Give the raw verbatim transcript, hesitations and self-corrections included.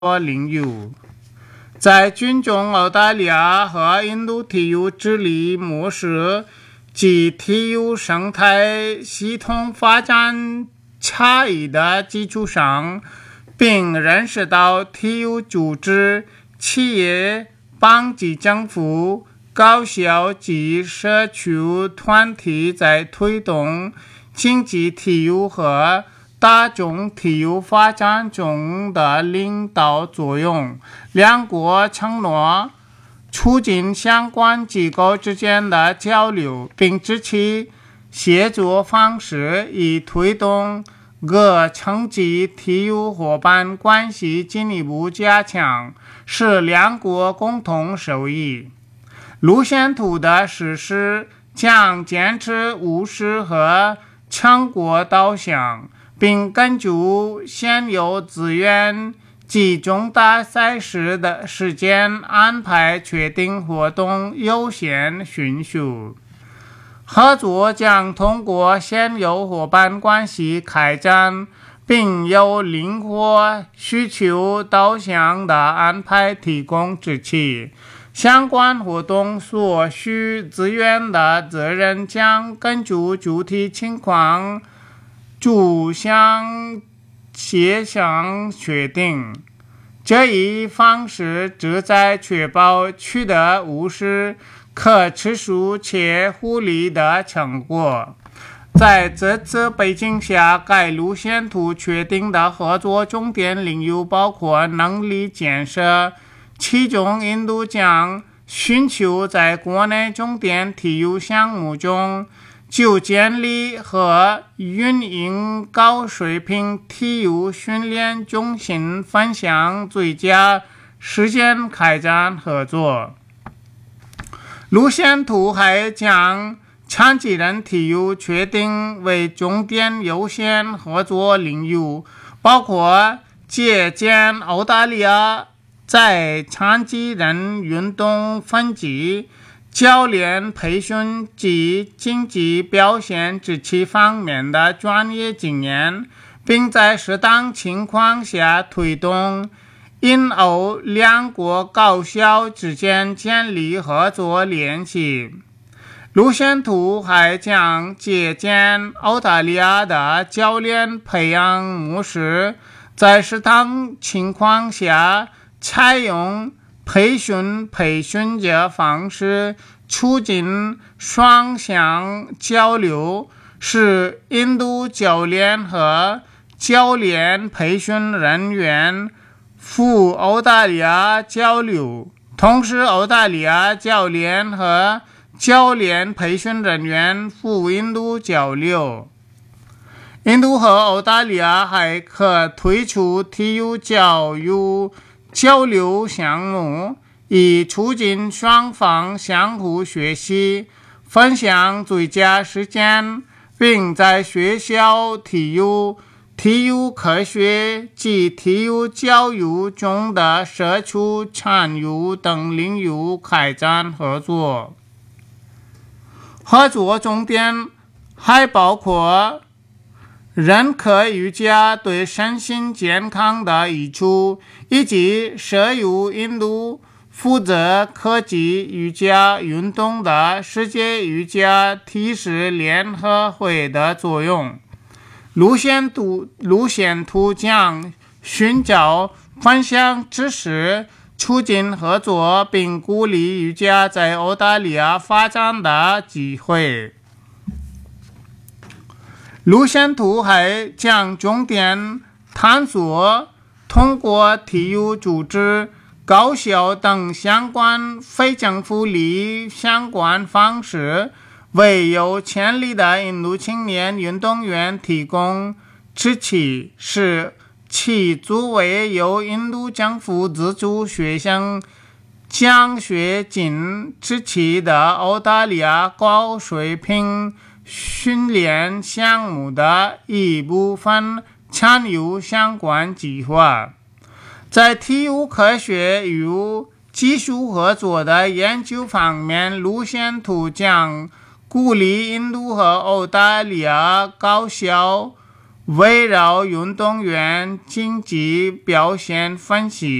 领域。在军中，澳大利亚和印度体育治理模式及体育生态系统发展差异的基础上，并认识到体育组织、企业、邦及政府、高校及社区团体在推动经济体育和大众体育发展中的领导作用。两国承诺促进相关机构之间的交流，并支持协作方式，以推动各层级体育伙伴关系进一步加强，是两国共同受益。路线图的实施将坚持务实和成果导向，并根据现有资源及重大赛事的时间安排确定活动优先顺序。合作将通过现有伙伴关系开展，并由灵活需求导向的安排提供支持。相关活动所需资源的责任将根据具体情况逐项协商确定。这一方式旨在确保取得务实、可持续且互利的成果。在这次背景下，该路线图确定的合作重点领域包括能力建设，其中印度将寻求在国内重点体育项目中就建立和运营高水平体育训练中心分享最佳实践开展合作。路线图还将残疾人体育确定为重点优先合作领域，包括借鉴澳大利亚在残疾人运动分级、教练培训及竞技表现支持方面的专业经验，并在适当情况下推动印澳两国高校之间建立合作联系。路线图还将借鉴澳大利亚的教练培养模式，在适当情况下采用培训培训的方式，促进双向交流，使印度教练和教练培训人员赴澳大利亚交流，同时澳大利亚教练和教练培训人员赴印度交流。印度和澳大利亚还可推出体育教育交流项目，以促进双方相互学习，分享最佳实践，并在学校体育、体育科学及体育教育中的社区参与等领域开展合作。合作重点还包括认可瑜伽对身心健康的益处，以及设于印度负责科技瑜伽运动的世界瑜伽体式联合会的作用。路线图路线图将寻找分享知识，促进合作，并鼓励瑜伽在澳大利亚发展的机会。路线图还将重点探索通过体育组织、高校等相关非政府利益相关方式，为有潜力的印度青年运动员提供支持，使其作为由印度政府资助学生奖学金支持的澳大利亚高水平训练项目的一部分参与相关计划。在体育科学与技术合作的研究方面，路线图将鼓励印度和澳大利亚高校围绕运动员竞技表现分析。